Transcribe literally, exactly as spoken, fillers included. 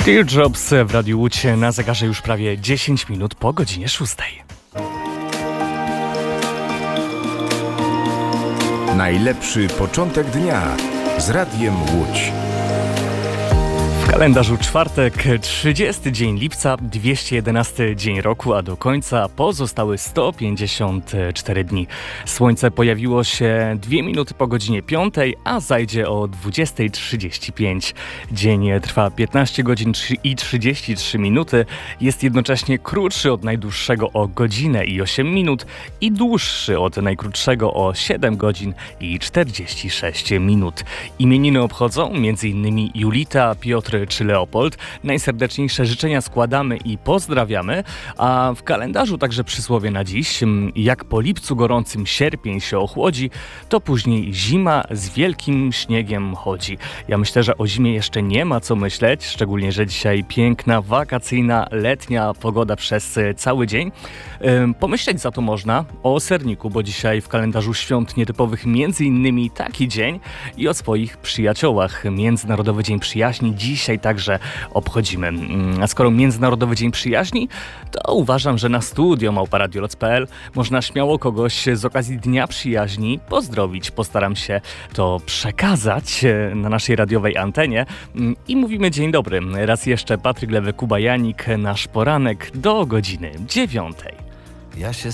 Teardrops w Radiu Łódź, na zegarze już prawie dziesięć minut po godzinie szóstej. Najlepszy początek dnia z Radiem Łódź. W kalendarzu czwartek, trzydziesty dzień lipca, dwieście jedenasty dzień roku, a do końca pozostały sto pięćdziesiąt cztery dni. Słońce pojawiło się dwie minuty po godzinie piątej, a zajdzie o dwudziesta trzydzieści pięć. Dzień trwa piętnaście godzin i trzydzieści trzy minuty, jest jednocześnie krótszy od najdłuższego o godzinę i osiem minut i dłuższy od najkrótszego o siedem godzin i czterdzieści sześć minut. Imieniny obchodzą m.in. Julita, Piotr czy Leopold. Najserdeczniejsze życzenia składamy i pozdrawiamy, a w kalendarzu także przysłowie na dziś: jak po lipcu gorącym sierpień się ochłodzi, to później zima z wielkim śniegiem chodzi. Ja myślę, że o zimie jeszcze nie ma co myśleć, szczególnie, że dzisiaj piękna, wakacyjna, letnia pogoda przez cały dzień. Pomyśleć za to można o serniku, bo dzisiaj w kalendarzu świąt nietypowych między innymi taki dzień i o swoich przyjaciołach. Międzynarodowy Dzień Przyjaźni dzisiaj także obchodzimy. A skoro Międzynarodowy Dzień Przyjaźni, to uważam, że na studio małpa radio kropka p l można śmiało kogoś z okazji Dnia Przyjaźni pozdrowić. Postaram się to przekazać na naszej radiowej antenie i mówimy dzień dobry. Raz jeszcze Patryk Lewy, Kuba Janik, nasz poranek do godziny dziewiątej. Ja się